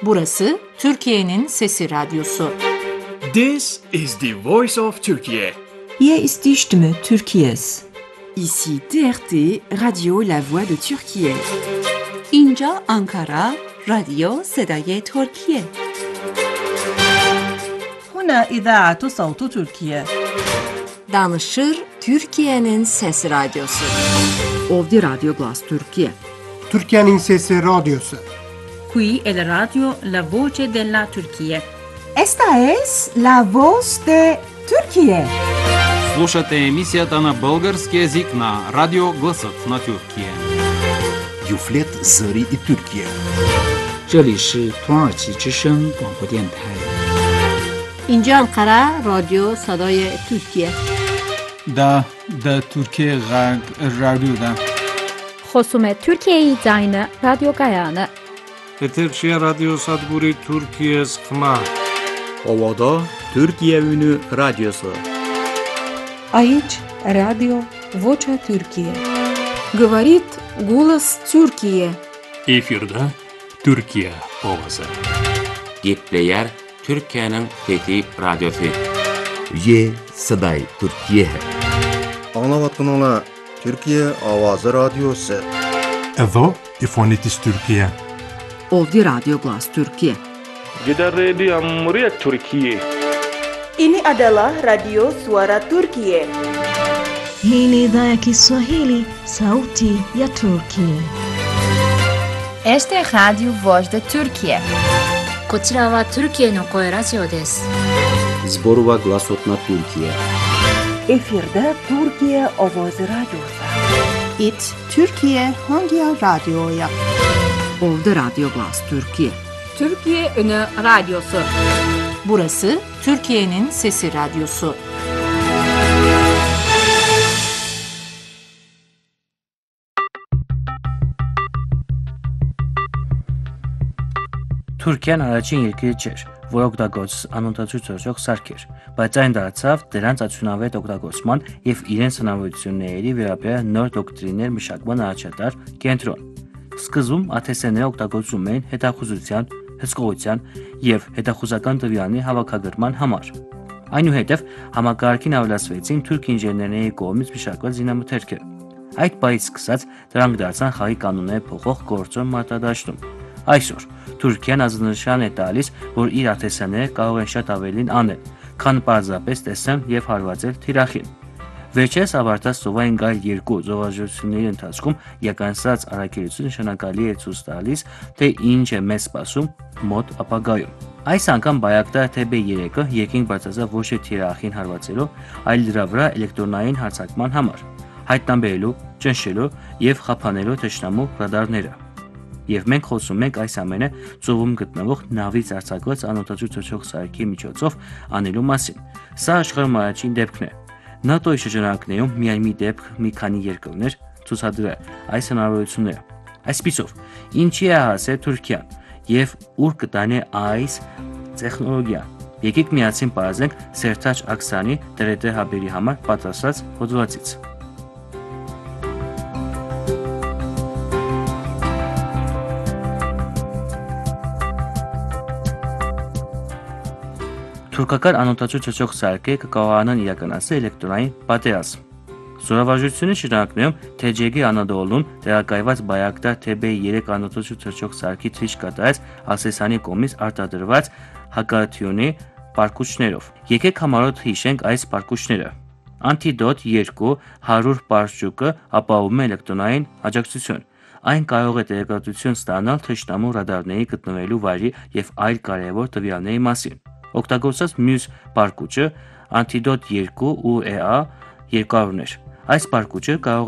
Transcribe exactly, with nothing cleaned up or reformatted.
Burası Türkiye'nin Sesi Radyosu. This is the voice of Turkey. Hier ist die Stimme Türkiye's. Ici T R T, Radio La Voix de Türkiye. اینجا آنکارا، رادیو صدای ترکیه. هنا إذاعة صوت تركيا. Danışır Türkiye'nin Sesi Radyosu. Ovdje Radio Glas Türkiye. Türkiye'nin Sesi Radyosu. Qui è la radio La Voce della Turchia. Esta es la voz de Türkiye. Слушате емисията на български език на Радио Гласът на Türkiye. Юфлет Зари и Türkiye. 这里是土耳其之声广播电台。 اینجا انقره رادیو صدای ترکیه. دا دا ترکیه غرب رادیو دا. خصوم ترکیه داینه رادیو گایانه. Eterşehir Radyo Sadburi Türkiye Skma. Ovada Türkiye Ünü Radyosu. Aici Radio Vocea Türkiye. Говорит голос Türkiye. Efirde Türkiye ovası. Gepleyer Türkiye'nin Fethi Radyosu. Ye Saday Türkiye. Anlavatkanala Türkiye Avazı Radyosu. Evo İfonitis Türkiye. Ovdje Radio Glas Türkiye. Kita Radio Muryat Türkiye. Ini adalah Radio Suara Turkiye. Hii ni idhaa ya Kiswahili, sauti ya Turkiye. Este es Radio Voz de Turkiye. こちらはトルキエの声ラジオです。 Zborova Glasot na Türkiye. Efirde Türkiye Ovoz Radyosu. It Türkiye Hangi Radyo'ya? Ovdje Radio Glas Türkiye. Türkiye Ünü Radyosu. Burası Türkiye'nin Sesi Radyosu. Թուրքիան առաջին երկիրը չէր, որ օգտագործեց անօդաչու սարքեր, բայց այն դարձավ դրանց արդյունավետ օգտագործման և իրենց հնարավորությունների վերաբերյալ նոր դոկտրիններ մշակման առաջատար կենտրոն։ Սկզբում ԱԹՍ-ները օգտագործում էին հետախուզության, հսկողության և հետախուզական տվյալների հավաքագրման համար։ Այնուհետև համակարգին ավելացվեցին թուրք ինժեներների կողմից մշակված զինամթերքեր։ Այդ պահից սկսած դրանք դարձան խաղի կանոնները փոխող գործոն մարտադաշտում։ Այսօր Թուրքիան ազդանշան է տալիս, որ իր ԱԹՍ-ները կարող են շատ ավելին անել, քան պարզապես տեսնել և հարվածել թիրախին։ Վերջերս ավարտած ծովային գայլ երկու զովաժությունների ընթացքում իրականացած առաքելությունը նշանակալի է ցույց տալիս, թե ինչ է մեզ սպասում մոտ ապագայում։ Այս անգամ Բայակտար Թ B երեքը երկինք բարձրացավ ոչ թե թիրախին հարվածելով, այլ դրա վրա էլեկտրոնային հարձակման համար, հայտնաբերելու, ճնշելու և խափանելու թշնամու ռադարները։ Եվ մենք խոսում ենք այս ամենը ծովում գտնվող նավից արձակված անօդաչու թռչող սարքի միջոցով անելու մասին։ Սա աշխարհում առաջին դեպքն է։ ՆԱՏՕ-ի շրջանակներում միայն մի դեպք մի քանի երկրներ ցուցադրել այս հնարավորությունները։ Այսպիսով, ինչի է հասել Թուրքիան եւ ուր կտանի այս տեխնոլոգիան։ Եկեք միասին բարձենք Սերթաջ Աքսանի Տ R T հաբերի համար պատրաստած հոդվածից։ Թուրքական անօդաչու թռչող սարքերը կկարողանան իրականացնել էլեկտրոնային պատերազմ։ Զորավարժությունների շրջանակներում Թեջեգի Անադոլուն տեղակայված Բայակտար Թ B երեք անօդաչու թռչող սարքի թռիչք կատարեց Ասեսանի կողմից արտադրված հակառակությունների պարկուճներով։ Եկեք համառոտ հիշենք այս պարկուճները։ Անտիդոտ երկու հարյուր պարճուկը ապահովում է էլեկտրոնային աջակցություն։ Այն կարող է տեղեկատվություն ստանալ թշնամու ռադարների գտնվելու վայրի և այլ կարևոր տվյալների մասին։ Օգտագործած մյուս պարկուճը Անտիդոտ երկու ու E A երկու հարյուրն էր։ Այս պարկուճը կարող